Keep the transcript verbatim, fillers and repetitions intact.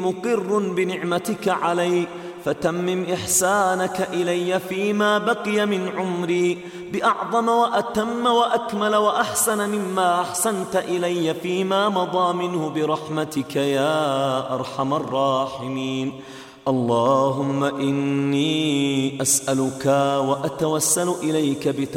مقر بنعمتك علي، فتمم إحسانك إلي فيما بقي من عمري بأعظم وأتم وأكمل وأحسن مما أحسنت إلي فيما مضى منه برحمتك يا أرحم الراحمين. اللهم إني أسألك وأتوسل إليك بتوسل